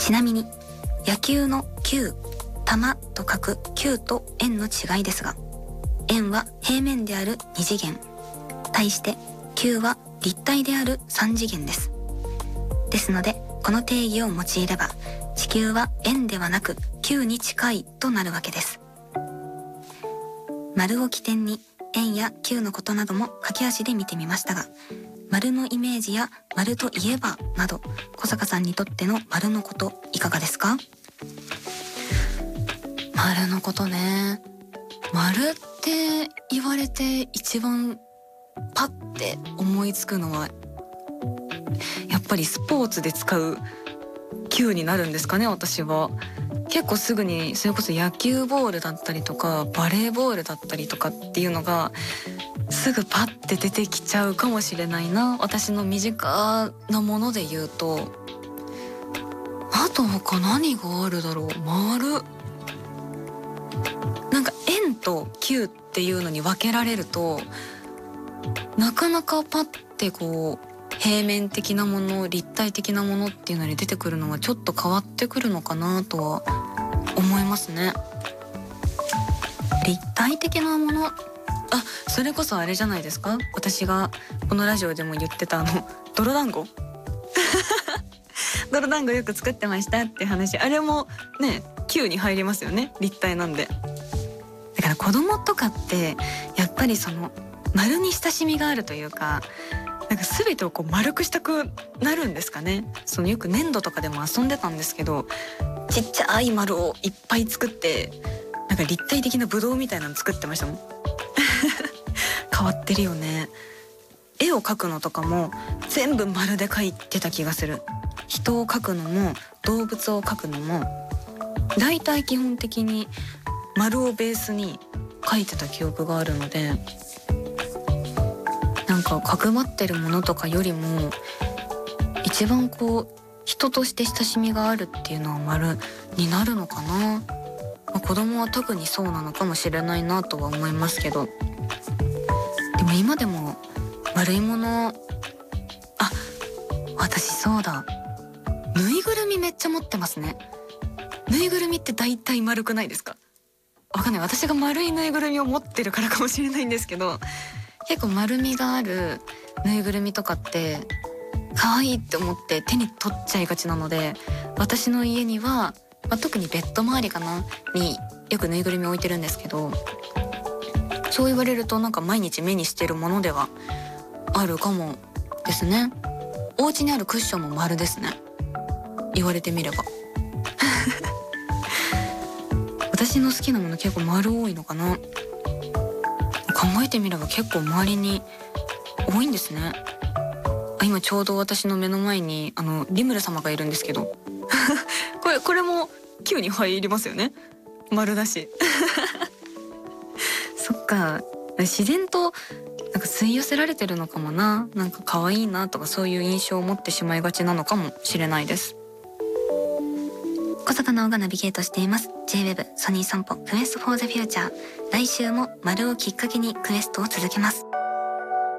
ちなみに野球の球、玉と書く球と円の違いですが、円は平面である2次元、対して球は立体である3次元です。ですのでこの定義を用いれば地球は円ではなく球に近いとなるわけです。丸を起点に円や球のことなども駆け足で見てみましたが、丸のイメージや丸といえばなど小坂さんにとっての丸のこといかがですか？ 丸のことね。丸って言われて一番パッて思いつくのはやっぱりスポーツで使う球になるんですかね。私は結構すぐにそれこそ野球ボールだったりとかバレーボールだったりとかっていうのがすぐパッて出てきちゃうかもしれないな。私の身近なもので言うと、あと他何があるだろう。丸、なんか円と球っていうのに分けられるとなかなかパッてこう平面的なもの、立体的なものっていうのに出てくるのはちょっと変わってくるのかなとは思いますね。立体的なもの、それこそあれじゃないですか。私がこのラジオでも言ってた泥団子泥団子よく作ってましたって話、あれもね球に入りますよね。立体なんで。だから子供とかってやっぱりその丸に親しみがあるというか、なんか全てをこう丸くしたくなるんですかね。そのよく粘土とかでも遊んでたんですけど、ちっちゃい丸をいっぱい作ってなんか立体的なブドウみたいなの作ってましたもん変わってるよね。絵を描くのとかも全部丸で描いてた気がする。人を描くのも動物を描くのもだいたい基本的に丸をベースに描いてた記憶があるので、なんか角張ってるものとかよりも一番こう人として親しみがあるっていうのは丸になるのかな。子供は特にそうなのかもしれないなとは思いますけど、でも今でも丸いもの、私そうだ、ぬいぐるみめっちゃ持ってますね。ぬいぐるみって大体丸くないですか？わかんない、私が丸いぬいぐるみを持ってるからかもしれないんですけど、結構丸みがあるぬいぐるみとかって可愛いって思って手に取っちゃいがちなので、私の家には、特にベッド周りかなによくぬいぐるみ置いてるんですけど、そう言われるとなんか毎日目にしてるものではあるかもですね。お家にあるクッションも丸ですね、言われてみれば私の好きなもの結構丸多いのかな。考えてみれば結構周りに多いんですね。今ちょうど私の目の前にリムル様がいるんですけどこれも球に入りますよね。丸だしそっか、自然となんか吸い寄せられてるのかもな。なんか可愛いなとかそういう印象を持ってしまいがちなのかもしれないです。 小坂直がナビゲートしています J-Web ソニー散歩クエストフォーザフューチャー。来週も丸をきっかけにクエストを続けます。